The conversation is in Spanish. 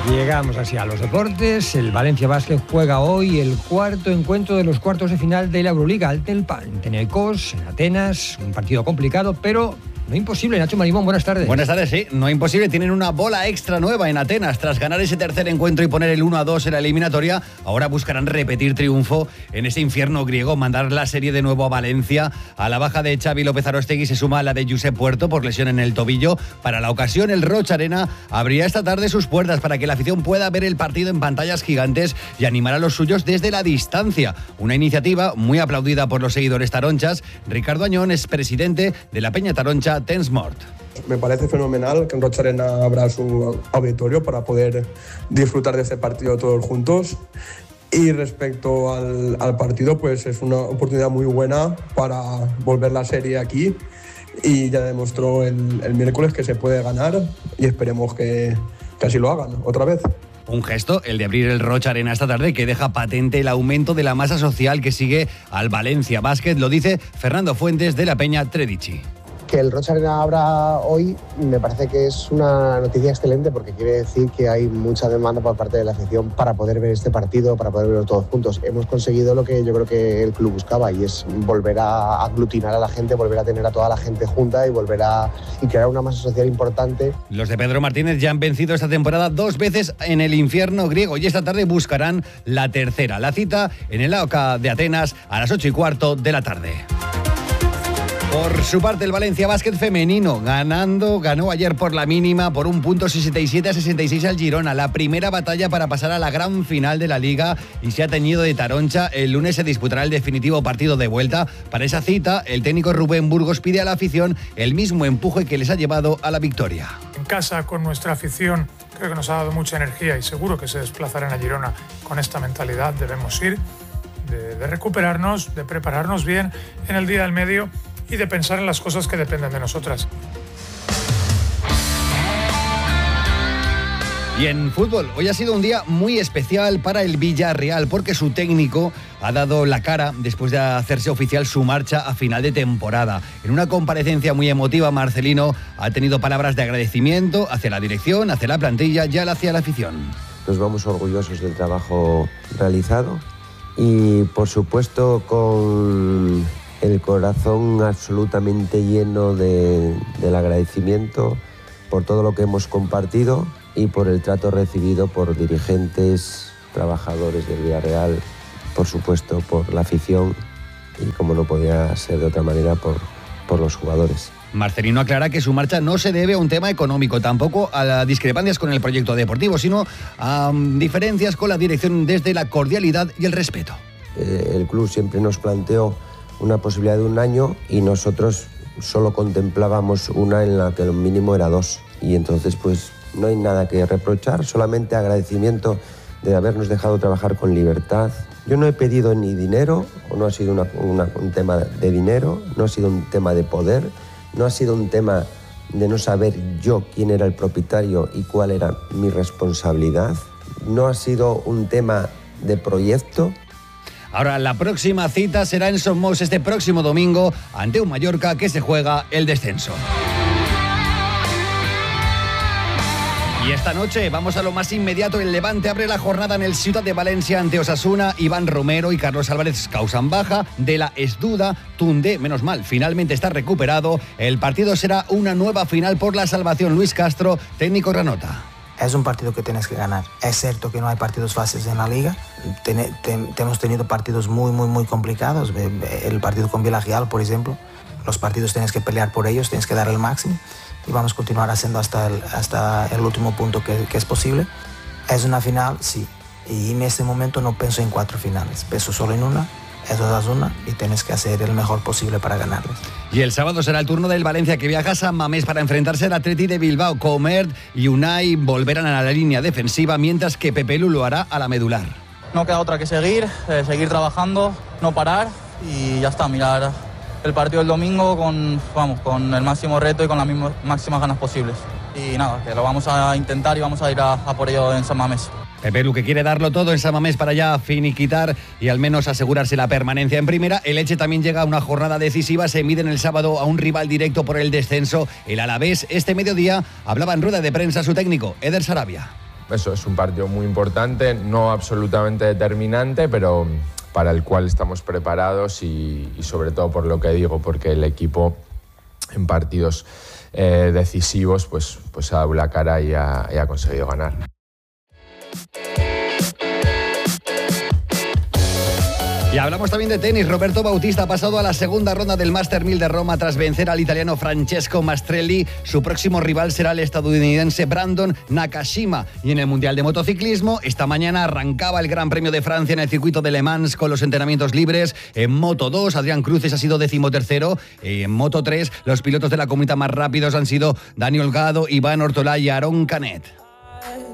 Llegamos así a los deportes. El Valencia Basket juega hoy el cuarto encuentro de los cuartos de final de la Euroliga ante el Panathinaikos en Atenas. Un partido complicado, pero no imposible. Nacho Marimón, buenas tardes. Buenas tardes, sí, no imposible. Tienen una bola extra nueva en Atenas. Tras ganar ese tercer encuentro y poner el 1-2 en la eliminatoria, ahora buscarán repetir triunfo en ese infierno griego, mandar la serie de nuevo a Valencia. A la baja de Xavi López Arostegui se suma la de Josep Puerto por lesión en el tobillo. Para la ocasión, el Roig Arena abrirá esta tarde sus puertas para que la afición pueda ver el partido en pantallas gigantes y animar a los suyos desde la distancia. Una iniciativa muy aplaudida por los seguidores taronchas. Ricardo Añón es presidente de la Peña Taroncha Tensmort. Me parece fenomenal que en Roig Arena abra su auditorio para poder disfrutar de este partido todos juntos. Y respecto al partido, pues es una oportunidad muy buena para volver la serie aquí. Y ya demostró el miércoles que se puede ganar y esperemos que así lo hagan otra vez. Un gesto, el de abrir el Roig Arena esta tarde, que deja patente el aumento de la masa social que sigue al Valencia Basket. Lo dice Fernando Fuentes de la Peña Tredici. Que el Roig Arena abra hoy me parece que es una noticia excelente porque quiere decir que hay mucha demanda por parte de la afición para poder ver este partido, para poder verlo todos juntos. Hemos conseguido lo que yo creo que el club buscaba y es volver a aglutinar a la gente, volver a tener a toda la gente junta y crear una masa social importante. Los de Pedro Martínez ya han vencido esta temporada 2 veces en el infierno griego y esta tarde buscarán la tercera. La cita en el AOK de Atenas a las 8:15 de la tarde. Por su parte, el Valencia Basket femenino ganó ayer por la mínima por un punto 67-66 al Girona. La primera batalla para pasar a la gran final de la Liga y se ha teñido de Taroncha. El lunes se disputará el definitivo partido de vuelta. Para esa cita, el técnico Rubén Burgos pide a la afición el mismo empuje que les ha llevado a la victoria. En casa, con nuestra afición, creo que nos ha dado mucha energía y seguro que se desplazarán a Girona con esta mentalidad. Debemos ir, de recuperarnos, de prepararnos bien en el día del medio y de pensar en las cosas que dependen de nosotras. Y en fútbol, hoy ha sido un día muy especial para el Villarreal porque su técnico ha dado la cara después de hacerse oficial su marcha a final de temporada. En una comparecencia muy emotiva, Marcelino ha tenido palabras de agradecimiento hacia la dirección, hacia la plantilla y hacia la afición. Nos vamos orgullosos del trabajo realizado y, por supuesto, con el corazón absolutamente lleno del agradecimiento por todo lo que hemos compartido y por el trato recibido por dirigentes, trabajadores del Villarreal, por supuesto por la afición y, como no podía ser de otra manera, por los jugadores. Marcelino aclara que su marcha no se debe a un tema económico, tampoco a las discrepancias con el proyecto deportivo, sino a diferencias con la dirección desde la cordialidad y el respeto. El club siempre nos planteó una posibilidad de 1 año y nosotros solo contemplábamos una en la que lo mínimo era 2. Y entonces pues no hay nada que reprochar, solamente agradecimiento de habernos dejado trabajar con libertad. Yo no he pedido ni dinero, o no ha sido un tema de dinero, no ha sido un tema de poder, no ha sido un tema de no saber yo quién era el propietario y cuál era mi responsabilidad, no ha sido un tema de proyecto. Ahora la próxima cita será en Somos este próximo domingo ante un Mallorca que se juega el descenso. Y esta noche vamos a lo más inmediato. El Levante abre la jornada en el Ciutat de Valencia ante Osasuna. Iván Romero y Carlos Álvarez causan baja. De la Esduda, Tundé, menos mal, finalmente está recuperado. El partido será una nueva final por la salvación. Luis Castro, técnico Granota. Es un partido que tienes que ganar. Es cierto que no hay partidos fáciles en la liga. Hemos tenido partidos muy complicados. El partido con Villarreal, por ejemplo. Los partidos tienes que pelear por ellos, tienes que dar el máximo. Y vamos a continuar haciendo hasta el último punto que es posible. Es una final, sí. Y en este momento no pienso en 4 finales. Pienso solo en una. Eso es una y tienes que hacer el mejor posible para ganarles. Y el sábado será el turno del Valencia, que viaja a San Mamés para enfrentarse al Atleti de Bilbao. Comert y Unai volverán a la línea defensiva, mientras que Pepelu lo hará a la medular. No queda otra que seguir trabajando, no parar y ya está, mirar el partido del domingo con el máximo reto y con las máximas ganas posibles. Y nada, que lo vamos a intentar y vamos a ir a por ello en San Mamés. Pepelu, que quiere darlo todo en San Mamés para ya finiquitar y al menos asegurarse la permanencia en primera. El Elche también llega a una jornada decisiva. Se miden el sábado a un rival directo por el descenso, el Alavés. Este mediodía hablaba en rueda de prensa su técnico, Eder Sarabia. eso es un partido muy importante, no absolutamente determinante, pero para el cual estamos preparados y sobre todo por lo que digo, porque el equipo en partidos decisivos pues ha dado la cara y ha conseguido ganar. Y hablamos también de tenis. Roberto Bautista ha pasado a la segunda ronda del Master 1000 de Roma tras vencer al italiano Francesco Mastrelli. Su próximo rival será el estadounidense Brandon Nakashima. Y en el Mundial de Motociclismo, esta mañana arrancaba el Gran Premio de Francia en el circuito de Le Mans con los entrenamientos libres. En Moto 2, Adrián Cruces ha sido 13º. En Moto 3, los pilotos de la comunidad más rápidos han sido Dani Olgado, Iván Ortolá y Aarón Canet.